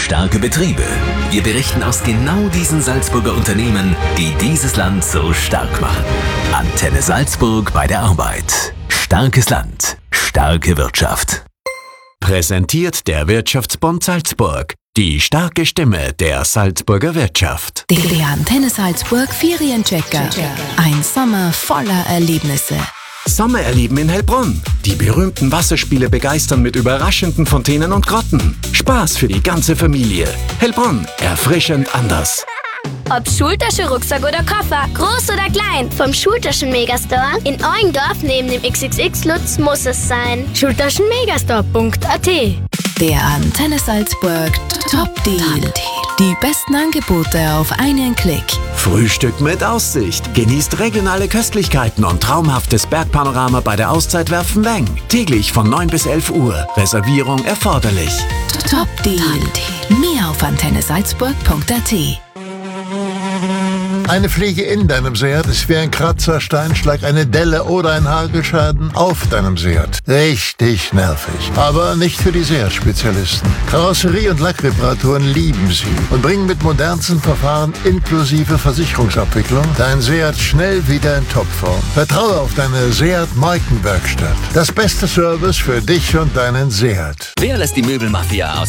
Starke Betriebe. Wir berichten aus genau diesen Salzburger Unternehmen, die dieses Land so stark machen. Antenne Salzburg bei der Arbeit. Starkes Land. Starke Wirtschaft. Präsentiert der Wirtschaftsbund Salzburg. Die starke Stimme der Salzburger Wirtschaft. Der Antenne Salzburg Ferienchecker. Ein Sommer voller Erlebnisse. Sommererleben in Heilbronn. Die berühmten Wasserspiele begeistern mit überraschenden Fontänen und Grotten. Spaß für die ganze Familie. Heilbronn, erfrischend anders. Ob Schultasche, Rucksack oder Koffer, groß oder klein, vom Schultaschen-Megastore in Eugendorf neben dem XXX Lutz muss es sein. Schultaschenmegastore.at. Der Antenne Salzburg Top Deal. Die besten Angebote auf einen Klick. Frühstück mit Aussicht. Genießt regionale Köstlichkeiten und traumhaftes Bergpanorama bei der Auszeit Werfenweng. Täglich von 9 bis 11 Uhr. Reservierung erforderlich. Top Deal. Mehr auf antennesalzburg.at. Eine Fliege in deinem Seat ist wie ein Kratzer, Steinschlag, eine Delle oder ein Hagelschaden auf deinem Seat. Richtig nervig. Aber nicht für die Seat-Spezialisten. Karosserie- und Lackreparaturen lieben sie und bringen mit modernsten Verfahren inklusive Versicherungsabwicklung dein Seat schnell wieder in Topform. Vertraue auf deine Seat-Markenwerkstatt. Das beste Service für dich und deinen Seat. Wer lässt die Möbelmafia aus